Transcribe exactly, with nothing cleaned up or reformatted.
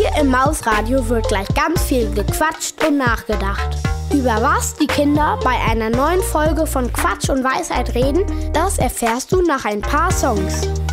Hier im Mausradio wird gleich ganz viel gequatscht und nachgedacht. Über was die Kinder bei einer neuen Folge von Quatsch und Weisheit reden, das erfährst du nach ein paar Songs.